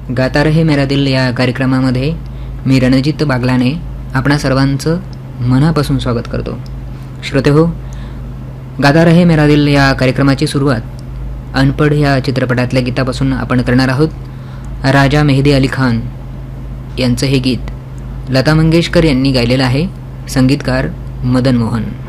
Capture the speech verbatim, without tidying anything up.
गाता रहे मेरा दिल या कार्यक्रमामध्ये मी रणजित बागलाने आपणा सर्वांचं मनापासून स्वागत करतो. श्रोतेहो, गाता रहे मेरा दिल या कार्यक्रमाची सुरुवात अनपढ या चित्रपटातल्या गीतापासून आपण करणार आहोत. राजा मेहदी अली खान यांचं हे गीत लता मंगेशकर यांनी गायलेलं आहे. संगीतकार मदन मोहन.